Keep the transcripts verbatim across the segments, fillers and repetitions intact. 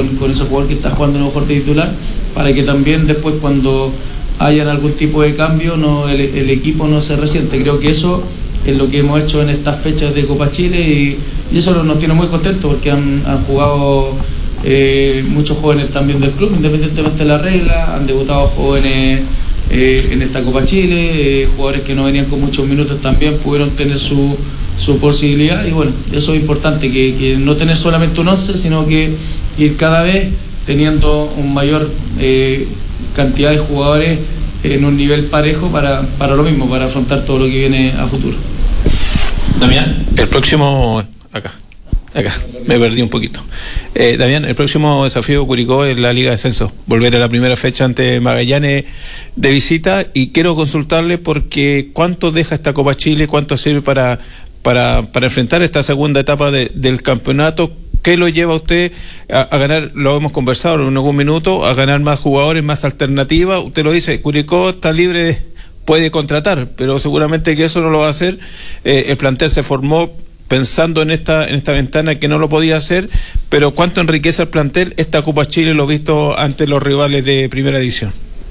con, con ese jugador que está jugando en el mejor de titular, para que también después cuando hayan algún tipo de cambio no el, el equipo no se resiente. Creo que eso es lo que hemos hecho en estas fechas de Copa Chile y, y eso nos tiene muy contentos porque han, han jugado eh, muchos jóvenes también del club, independientemente de la regla, han debutado jóvenes eh, en esta Copa Chile, eh, jugadores que no venían con muchos minutos también pudieron tener su, su posibilidad y bueno, eso es importante, que, que no tener solamente un once, sino que ir cada vez teniendo un mayor eh, cantidad de jugadores en un nivel parejo para, para lo mismo, para afrontar todo lo que viene a futuro. Damián, el próximo... Acá, acá, me perdí un poquito. Eh, Damián, el próximo desafío de Curicó es la Liga de Ascenso, volver a la primera fecha ante Magallanes de visita, y quiero consultarle porque ¿cuánto deja esta Copa Chile? ¿Cuánto sirve para, para, para enfrentar esta segunda etapa de, del campeonato? ¿Qué lo lleva a usted a, a ganar? Lo hemos conversado en algún minuto, a ganar más jugadores, más alternativas. Usted lo dice, Curicó está libre, puede contratar, pero seguramente que eso no lo va a hacer. Eh, el plantel se formó pensando en esta en esta ventana que no lo podía hacer, pero ¿cuánto enriquece el plantel esta Copa Chile, lo visto ante los rivales de primera división?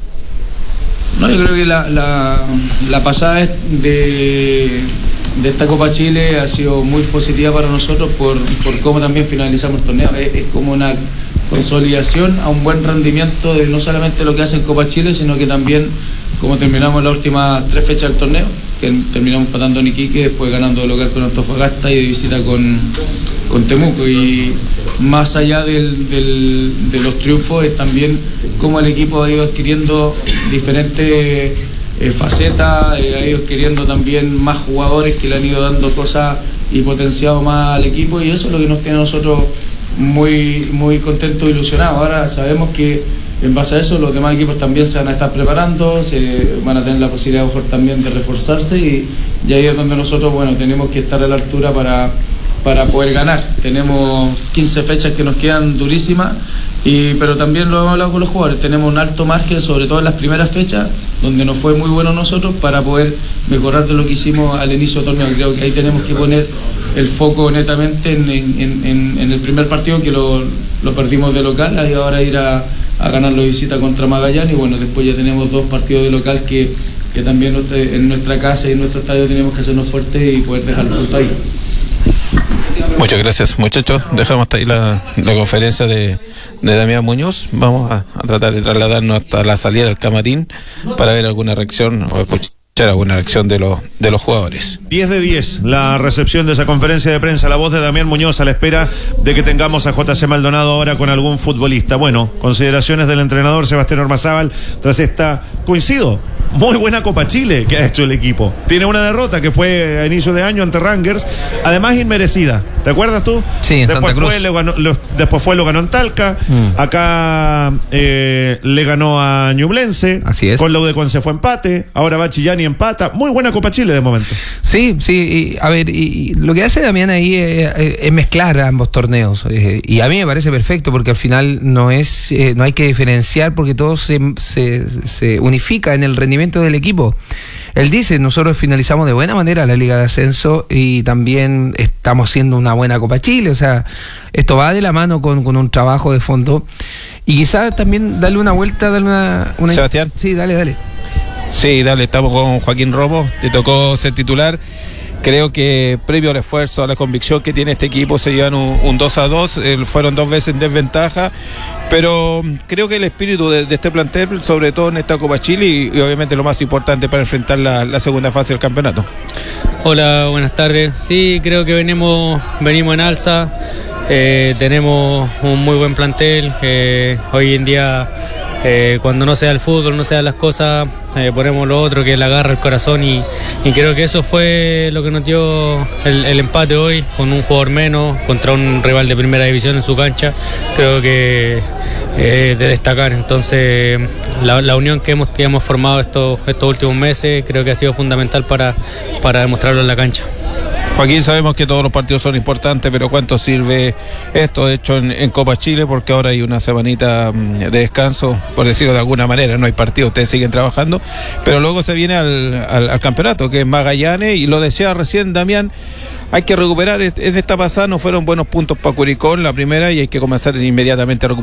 No, yo creo que la, la, la pasada de... de esta Copa Chile ha sido muy positiva para nosotros por, por cómo también finalizamos el torneo. Es, es como una consolidación a un buen rendimiento de no solamente lo que hace en Copa Chile, sino que también como terminamos las últimas tres fechas del torneo, que terminamos empatando en Iquique, después ganando de local con Antofagasta y de visita con, con Temuco. Y más allá del, del, de los triunfos es también cómo el equipo ha ido adquiriendo diferentes Eh, faceta, eh, ha ido queriendo también más jugadores que le han ido dando cosas y potenciado más al equipo, y eso es lo que nos tiene a nosotros muy, muy contentos e ilusionados. Ahora sabemos que en base a eso los demás equipos también se van a estar preparando, se van a tener la posibilidad mejor también de reforzarse y, y ahí es donde nosotros bueno tenemos que estar a la altura para, para poder ganar. Tenemos quince fechas que nos quedan durísimas, y, pero también lo hemos hablado con los jugadores, tenemos un alto margen, sobre todo en las primeras fechas, donde nos fue muy bueno nosotros, para poder mejorar de lo que hicimos al inicio del torneo. Creo que ahí tenemos que poner el foco netamente en, en, en, en el primer partido, que lo, lo perdimos de local, y ahora ir a, a ganarlo de visita contra Magallanes, y bueno, después ya tenemos dos partidos de local que, que también en nuestra casa y en nuestro estadio tenemos que hacernos fuertes y poder dejar el punto ahí. Muchas gracias, muchachos. Dejamos hasta ahí la, la conferencia de, de Damián Muñoz. Vamos a, a tratar de trasladarnos hasta la salida del camarín para ver alguna reacción o escuchar alguna reacción de los de los jugadores. diez de diez, la recepción de esa conferencia de prensa, la voz de Damián Muñoz a la espera de que tengamos a J C Maldonado ahora con algún futbolista. Bueno, consideraciones del entrenador Sebastián Ormazábal tras esta, coincido, muy buena Copa Chile que ha hecho el equipo. Tiene una derrota que fue a inicio de año ante Rangers, además inmerecida. ¿Te acuerdas tú? Sí, en después Santa Cruz. Fue, lo ganó, lo, después fue lo ganó en Talca. Mm. Acá eh, le ganó a Ñublense. Así es. Con la U D Conce fue empate. Ahora va Chillán y empata. Muy buena Copa Chile de momento. Sí, sí. Y, a ver, y, y lo que hace Damián ahí es, es mezclar ambos torneos. Eh, y a mí me parece perfecto porque al final no es eh, no hay que diferenciar porque todo se, se, se unifica en el rendimiento del equipo. Él dice, nosotros finalizamos de buena manera la Liga de Ascenso y también estamos haciendo una buena Copa Chile, o sea, esto va de la mano con, con un trabajo de fondo y quizás también darle una vuelta, darle una, una... Sebastián. Sí, dale, dale. Sí, dale, estamos con Joaquín Romo, te tocó ser titular. Creo que previo al esfuerzo, a la convicción que tiene este equipo, se llevan un, un dos a dos, eh, fueron dos veces en desventaja, pero creo que el espíritu de, de este plantel, sobre todo en esta Copa Chile, y, y obviamente lo más importante para enfrentar la, la segunda fase del campeonato. Hola, buenas tardes. Sí, creo que venimos, venimos en alza, eh, tenemos un muy buen plantel, que hoy en día... Eh, cuando no sea el fútbol, no sean las cosas, eh, ponemos lo otro, que es la garra, el corazón, y, y creo que eso fue lo que nos dio el, el empate hoy, con un jugador menos, contra un rival de primera división en su cancha. Creo que eh, de destacar, entonces la, la unión que hemos, que hemos formado estos, estos últimos meses creo que ha sido fundamental para, para demostrarlo en la cancha. Joaquín, sabemos que todos los partidos son importantes, pero ¿cuánto sirve esto hecho en, en Copa Chile? Porque ahora hay una semanita de descanso, por decirlo de alguna manera, no hay partido, ustedes siguen trabajando, pero luego se viene al, al, al campeonato, que es Magallanes, y lo decía recién Damián, hay que recuperar, en esta pasada no fueron buenos puntos para Curicó en la primera, y hay que comenzar inmediatamente a recuperar